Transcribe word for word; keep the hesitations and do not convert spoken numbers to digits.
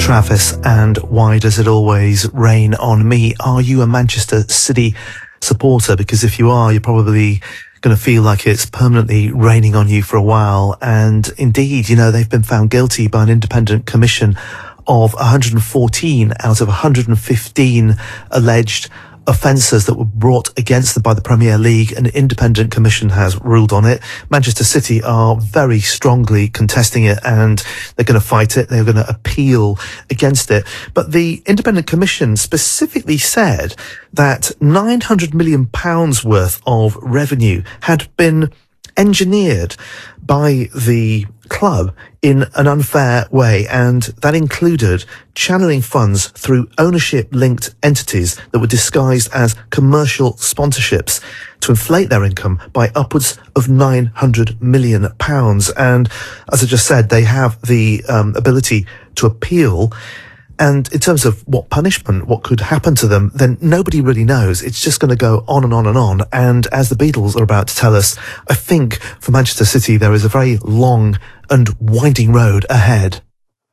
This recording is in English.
Travis and Why Does It Always Rain on Me? Are you a Manchester City supporter? Because if you are, you're probably going to feel like it's permanently raining on you for a while. And indeed, you know, they've been found guilty by an independent commission of one hundred fourteen out of one hundred fifteen alleged offences that were brought against them by the Premier League. An independent commission has ruled on it. Manchester City are very strongly contesting it, and they're going to fight it. They're going to appeal against it. But the independent commission specifically said that nine hundred million pounds worth of revenue had been engineered by the club in an unfair way, and that included channeling funds through ownership-linked entities that were disguised as commercial sponsorships to inflate their income by upwards of nine hundred million pounds. And as I just said, they have the um, ability to appeal. And in terms of what punishment, what could happen to them, then nobody really knows. It's just going to go on and on and on. And as the Beatles are about to tell us, I think for Manchester City, there is a very long and winding road ahead.